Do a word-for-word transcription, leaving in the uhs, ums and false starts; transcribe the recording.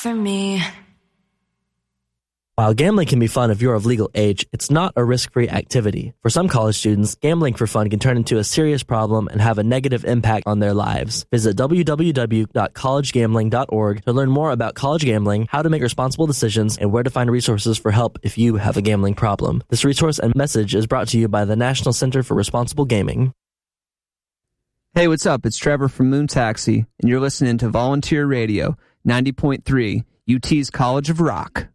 for me. While gambling can be fun if you're of legal age, it's not a risk-free activity. For some college students, gambling for fun can turn into a serious problem and have a negative impact on their lives. Visit w w w dot college gambling dot org to learn more about college gambling, how to make responsible decisions, and where to find resources for help if you have a gambling problem. This resource and message is brought to you by the National Center for Responsible Gaming. Hey, what's up? It's Trevor from Moon Taxi, and you're listening to Volunteer Radio, ninety point three, U T's College of Rock.